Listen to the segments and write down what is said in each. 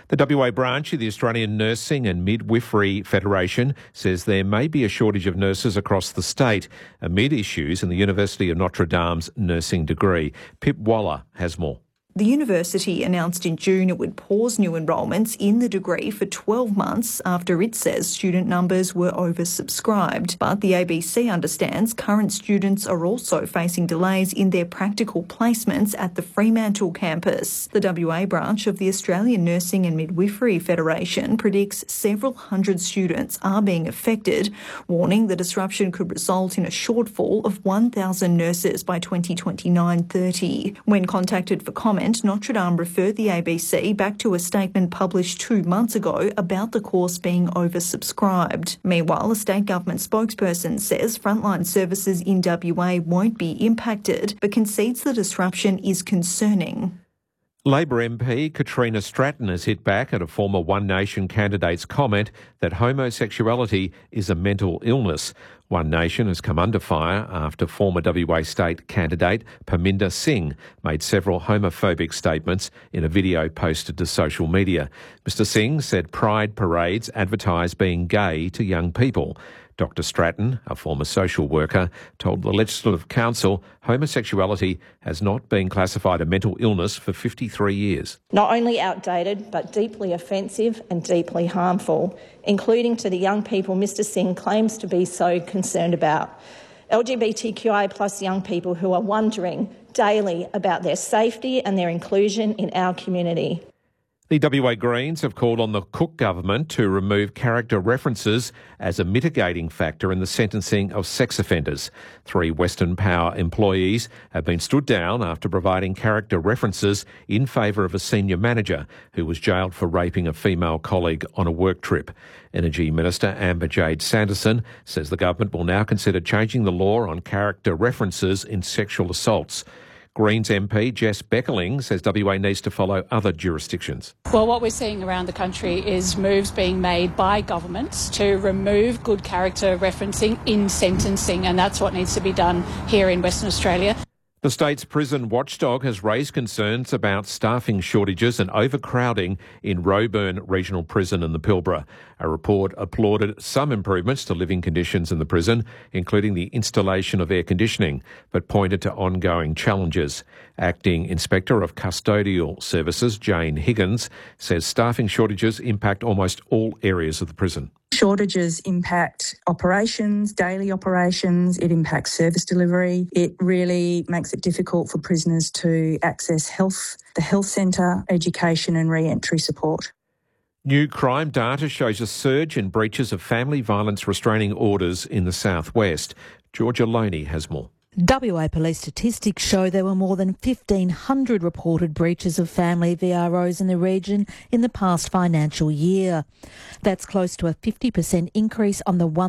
The WA branch of the Australian Nursing and Midwifery Federation says there may be a shortage of nurses across the state amid issues in the University of Notre Dame's nursing degree. Pip Waller has more. The university announced in June it would pause new enrolments in the degree for 12 months after it says student numbers were oversubscribed. But the ABC understands current students are also facing delays in their practical placements at the Fremantle campus. The WA branch of the Australian Nursing and Midwifery Federation predicts several hundred students are being affected, warning the disruption could result in a shortfall of 1,000 nurses by 2029-30. When contacted for comment, Notre Dame referred the ABC back to a statement published 2 months ago about the course being oversubscribed. Meanwhile, a state government spokesperson says frontline services in WA won't be impacted, but concedes the disruption is concerning. Labor MP Katrina Stratton has hit back at a former One Nation candidate's comment that homosexuality is a mental illness. One Nation has come under fire after former WA state candidate Parminder Singh made several homophobic statements in a video posted to social media. Mr Singh said pride parades advertise being gay to young people. Dr Stratton, a former social worker, told the Legislative Council homosexuality has not been classified a mental illness for 53 years. Not only outdated, but deeply offensive and deeply harmful, including to the young people Mr Singh claims to be so concerned about. LGBTQI plus young people who are wondering daily about their safety and their inclusion in our community. The WA Greens have called on the Cook government to remove character references as a mitigating factor in the sentencing of sex offenders. 3 Western Power employees have been stood down after providing character references in favour of a senior manager who was jailed for raping a female colleague on a work trip. Energy Minister Amber Jade Sanderson says the government will now consider changing the law on character references in sexual assaults. Greens MP Jess Beckerling says WA needs to follow other jurisdictions. Well, what we're seeing around the country is moves being made by governments to remove good character referencing in sentencing, and that's what needs to be done here in Western Australia. The state's prison watchdog has raised concerns about staffing shortages and overcrowding in Roebourne Regional Prison in the Pilbara. A report applauded some improvements to living conditions in the prison, including the installation of air conditioning, but pointed to ongoing challenges. Acting Inspector of Custodial Services, Jane Higgins, says staffing shortages impact almost all areas of the prison. Shortages impact operations, daily operations, it impacts service delivery. It really makes it difficult for prisoners to access health, the health centre, education and re-entry support. New crime data shows a surge in breaches of family violence restraining orders in the southwest. Georgia Loney has more. WA police statistics show there were more than 1,500 reported breaches of family VROs in the region in the past financial year. That's close to a 50% increase on the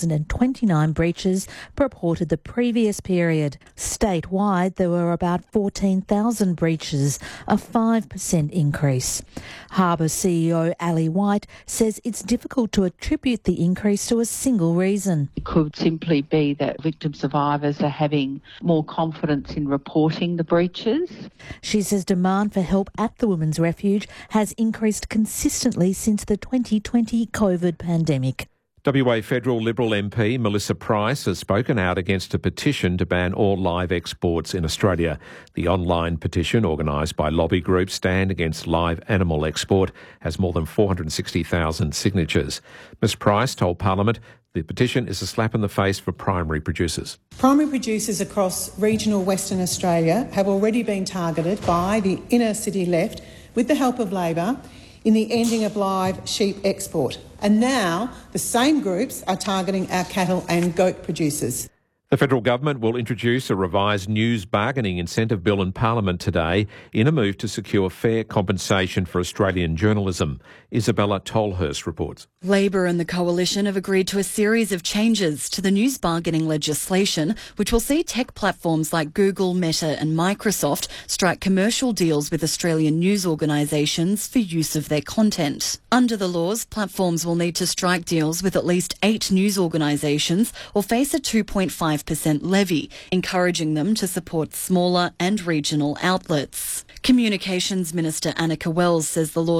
1,029 breaches reported the previous period. Statewide, there were about 14,000 breaches, a 5% increase. Harbour CEO Ali White says it's difficult to attribute the increase to a single reason. It could simply be that victim survivors are having more confidence in reporting the breaches. She says demand for help at the Women's Refuge has increased consistently since the 2020 COVID pandemic. WA Federal Liberal MP Melissa Price has spoken out against a petition to ban all live exports in Australia. The online petition, organised by lobby groups Stand Against Live Animal Export, has more than 460,000 signatures. Ms Price told Parliament the petition is a slap in the face for primary producers. Primary producers across regional Western Australia have already been targeted by the inner city left with the help of Labor in the ending of live sheep export. And now the same groups are targeting our cattle and goat producers. The federal government will introduce a revised news bargaining incentive bill in Parliament today in a move to secure fair compensation for Australian journalism. Isabella Tolhurst reports. Labor and the Coalition have agreed to a series of changes to the news bargaining legislation, which will see tech platforms like Google, Meta and Microsoft strike commercial deals with Australian news organisations for use of their content. Under the laws, platforms will need to strike deals with at least 8 news organisations or face a 2.5% levy, encouraging them to support smaller and regional outlets. Communications Minister Annika Wells says the law